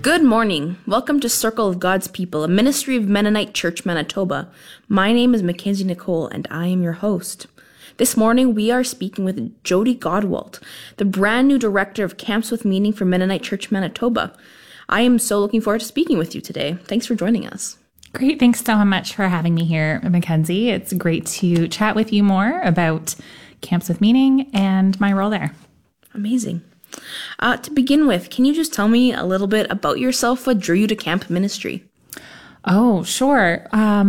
Good morning. Welcome to Circle of God's People, a ministry of Mennonite Church, Manitoba. My name is Mackenzie Nicole, and I am your host. This morning, we are speaking with Jody Godwalt, the brand new director of Camps with Meaning for Mennonite Church, Manitoba. I am so looking forward to speaking with you today. Thanks for joining us. Great. Thanks so much for having me here, Mackenzie. It's great to chat with you more about Camps with Meaning and my role there. Amazing. To begin with, can you just tell me a little bit about yourself? What drew you to camp ministry? Oh, sure.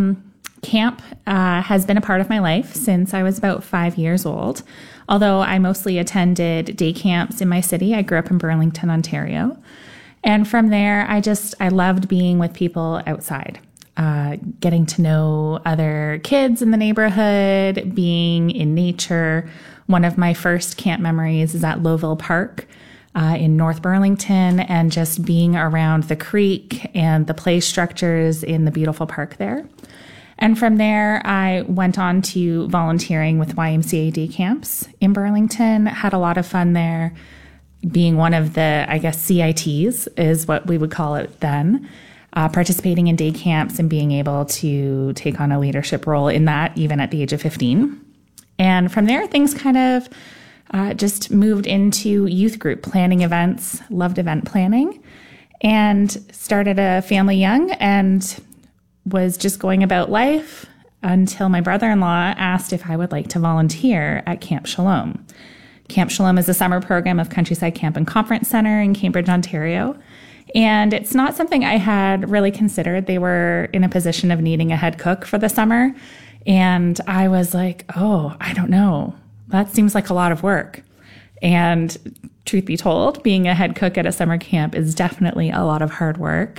Camp has been a part of my life since I was about 5 years old. Although I mostly attended day camps in my city, I grew up in Burlington, Ontario. And from there, I loved being with people outside, getting to know other kids in the neighborhood, being in nature. One of my first camp memories is at Lowville Park in North Burlington, and just being around the creek and the play structures in the beautiful park there. And from there, I went on to volunteering with YMCA day camps in Burlington, had a lot of fun there, being one of the, CITs is what we would call it then, participating in day camps and being able to take on a leadership role in that, even at the age of 15. And from there, things kind of just moved into youth group planning events, loved event planning, and started a family young and was just going about life until my brother-in-law asked if I would like to volunteer at Camp Shalom. Camp Shalom is a summer program of Countryside Camp and Conference Center in Cambridge, Ontario. And it's not something I had really considered. They were in a position of needing a head cook for the summer. And I was like, I don't know. That seems like a lot of work. And truth be told, being a head cook at a summer camp is definitely a lot of hard work.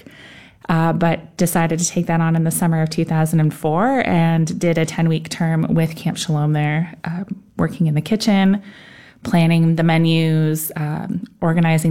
But decided to take that on in the summer of 2004 and did a 10-week term with Camp Shalom there, working in the kitchen, planning the menus, organizing